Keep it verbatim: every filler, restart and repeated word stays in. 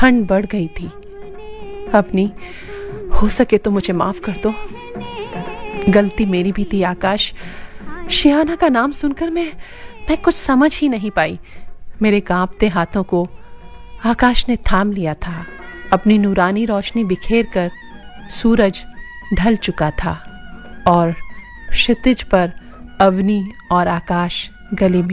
ठंड बढ़ गई थी। अपनी हो सके तो मुझे माफ कर दो, गलती मेरी भी थी आकाश। शियाना का नाम सुनकर मैं मैं कुछ समझ ही नहीं पाई। मेरे कांपते हाथों को आकाश ने थाम लिया था। अपनी नूरानी रोशनी बिखेर कर सूरज ढल चुका था और क्षितिज पर अवनी और आकाश गले